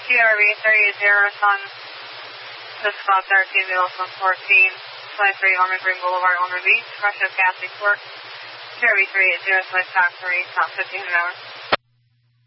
TRV 380 respond to spot 13, Wilson 14, 23 Ormond Green Boulevard, Ormond Beach, Russia Gas Report. TRV 380, select factory, top 15 an hour.